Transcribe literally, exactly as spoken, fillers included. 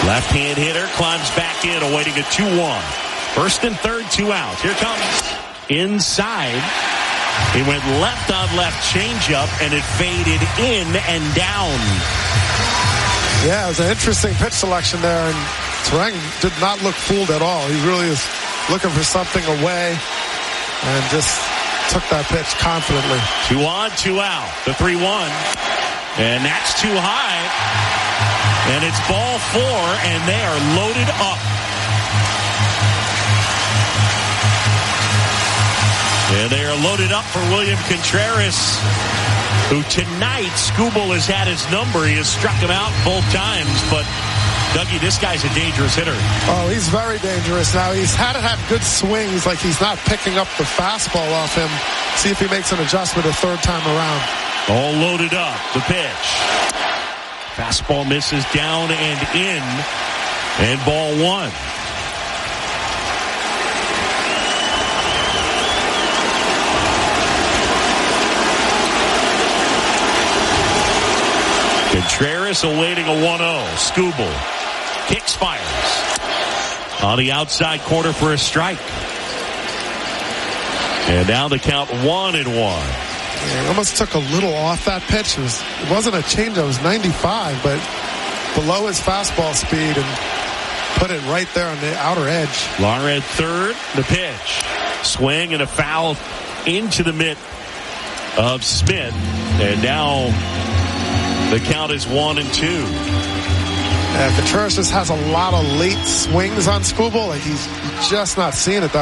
Left-hand hitter climbs back in, awaiting a two one. First and third, two outs. Here comes inside. He went left on left changeup, and it faded in and down. Yeah, it was an interesting pitch selection there, and Turang did not look fooled at all. He really is looking for something away and just took that pitch confidently. Two on, two out. The three one. And that's too high. And it's ball four, and they are loaded up. And they are loaded up for William Contreras, who tonight, Skubal has had his number. He has struck him out both times, but Dougie, this guy's a dangerous hitter. Oh, he's very dangerous. Now, he's had to have good swings, like he's not picking up the fastball off him. See if he makes an adjustment a third time around. All loaded up. The pitch. Fastball misses down and in. And ball one. Contreras awaiting a one oh. Skubal kicks, fires on the outside corner for a strike. And now the count one and one. Yeah, it almost took a little off that pitch. It, was, it wasn't a change. It was ninety-five, but below his fastball speed and put it right there on the outer edge. Lar at third. The pitch. Swing and a foul into the mitt of Smith. And now the count is one and two. Yeah, Contreras just has a lot of late swings on Skubal. Like he's just not seeing it that